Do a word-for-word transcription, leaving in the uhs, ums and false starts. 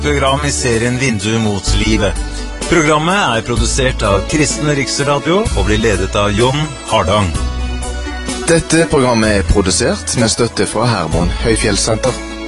program i serien Vindu mot livet. Programmet er produsert av Kristen Riksradio og blir ledet av Jon Hardang. Dette programmet er produsert med støtte fra Hermon Høyfjellssenter.